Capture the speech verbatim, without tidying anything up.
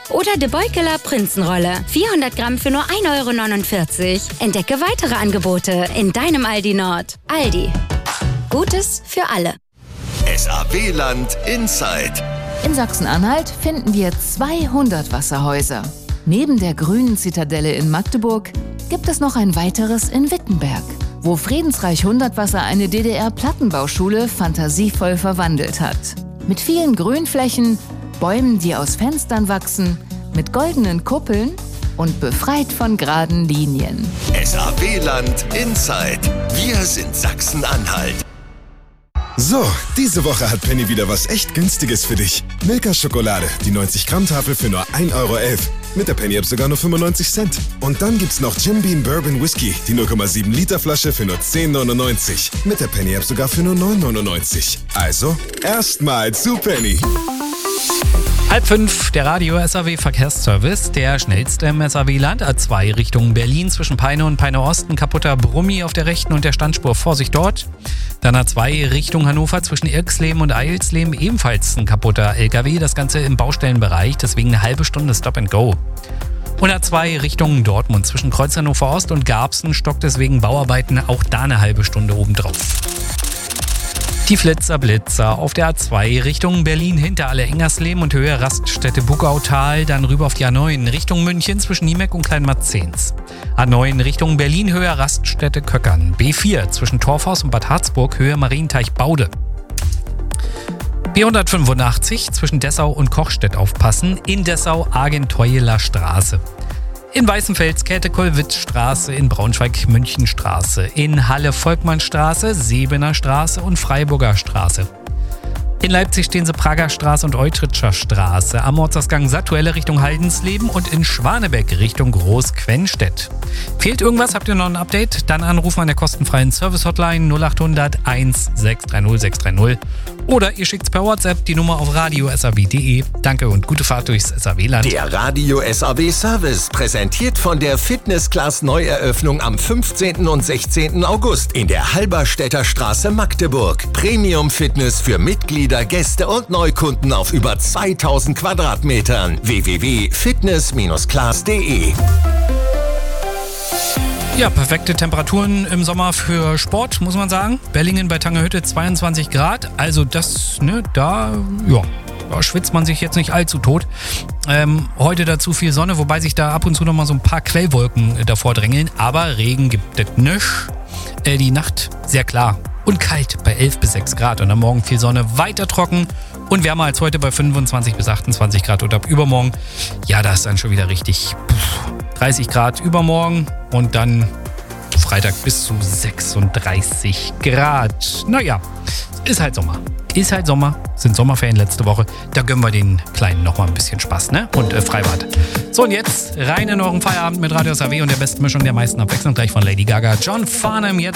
Oder De Beukeler Prinzenrolle. vierhundert Gramm für nur ein Euro neunundvierzig. Entdecke weitere Angebote in deinem Aldi Nord. Aldi. Gutes für alle. S A W-Land Inside. In Sachsen-Anhalt finden wir zweihundert Wasserhäuser. Neben der grünen Zitadelle in Magdeburg gibt es noch ein weiteres in Wittenberg, wo Friedensreich Hundertwasser eine D D R-Plattenbauschule fantasievoll verwandelt hat. Mit vielen Grünflächen, Bäumen, die aus Fenstern wachsen, mit goldenen Kuppeln und befreit von geraden Linien. S A W-Land Inside. Wir sind Sachsen-Anhalt. So, diese Woche hat Penny wieder was echt Günstiges für dich. Milka Schokolade, die neunzig Gramm Tafel für nur ein Euro elf. Mit der Penny-App sogar nur fünfundneunzig Cent. Und dann gibt's noch Jim Beam Bourbon Whisky, die null Komma sieben Liter Flasche für nur zehn neunundneunzig. Mit der Penny-App sogar für nur neun neunundneunzig. Also, erstmal zu Penny. Halb fünf, der Radio S A W Verkehrsservice, der schnellste im S A W-Land. A zwei Richtung Berlin zwischen Peine und Peine Osten, kaputter Brummi auf der rechten und der Standspur, Vorsicht dort. Dann A zwei Richtung Hannover zwischen Irksleben und Eilsleben, ebenfalls ein kaputter L K W, das Ganze im Baustellenbereich, deswegen eine halbe Stunde Stop and Go. Und A zwei Richtung Dortmund zwischen Kreuz Hannover Ost und Garbsen stockt deswegen Bauarbeiten, auch da eine halbe Stunde obendrauf. Die Flitzer Blitzer auf der A zwei Richtung Berlin hinter Alle-Engersleben und Höhe Raststätte Buckautal, dann rüber auf die A neun Richtung München zwischen Niemeck und Kleinmarzens. A neun Richtung Berlin Höhe Raststätte Köckern. B vier zwischen Torfhaus und Bad Harzburg Höhe Marienteich Baude. B hundertfünfundachtzig zwischen Dessau und Kochstedt aufpassen, in Dessau Argenteueler Straße. In Weißenfels Käthe-Kollwitz-Straße, in Braunschweig Münchenstraße, in Halle Volkmannstraße, Sebener Straße und Freiburger Straße. In Leipzig stehen sie Prager Straße und Eutritscher Straße, am Ortsausgang Sattuelle Richtung Haldensleben und in Schwanebeck Richtung Groß-Quennstedt. Fehlt irgendwas? Habt ihr noch ein Update? Dann anrufen an der kostenfreien Service-Hotline null acht hundert eins sechs drei null sechs drei null oder ihr schickt's per WhatsApp die Nummer auf radio s a w punkt de. Danke und gute Fahrt durchs S A W-Land. Der Radio S A W Service, präsentiert von der Fitness-Class Neueröffnung am fünfzehnten und sechzehnten August in der Halberstädter Straße Magdeburg. Premium-Fitness für Mitglieder, Gäste und Neukunden auf über zweitausend Quadratmetern. w w w punkt fitness class punkt de. Ja, perfekte Temperaturen im Sommer für Sport, muss man sagen. Bellingen bei Tangerhütte zweiundzwanzig Grad. Also das, ne, da, ja, da schwitzt man sich jetzt nicht allzu tot. Ähm, heute dazu viel Sonne, wobei sich da ab und zu noch mal so ein paar Quellwolken äh, davor drängeln. Aber Regen gibt es nicht. Äh, die Nacht sehr klar und kalt bei elf bis sechs Grad. Und am Morgen viel Sonne, weiter trocken und wärmer als heute bei fünfundzwanzig bis achtundzwanzig Grad. Und ab übermorgen, ja, da ist dann schon wieder richtig pff, dreißig Grad übermorgen und dann Freitag bis zu sechsunddreißig Grad. Naja, ist halt Sommer. Ist halt Sommer, sind Sommerferien letzte Woche. Da gönnen wir den Kleinen noch mal ein bisschen Spaß, ne? Und äh, Freibad. So, und jetzt rein in euren Feierabend mit Radio S A W und der besten Mischung der meisten Abwechslung gleich von Lady Gaga. John Farnham jetzt.